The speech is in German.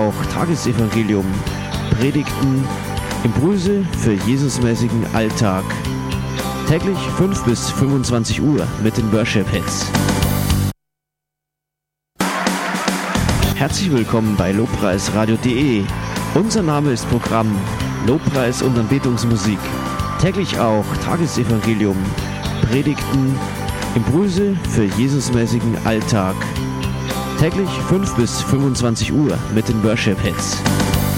auch Tagesevangelium, Predigten, Impulse für Jesusmäßigen Alltag. Täglich 5 bis 25 Uhr mit den Worship Hits. Herzlich willkommen bei lobpreisradio.de. Unser Name ist Programm Lobpreis und Anbetungsmusik. Täglich auch Tagesevangelium, Predigten, Impulse für Jesusmäßigen Alltag. Täglich 5 bis 25 Uhr mit den Worship Hits.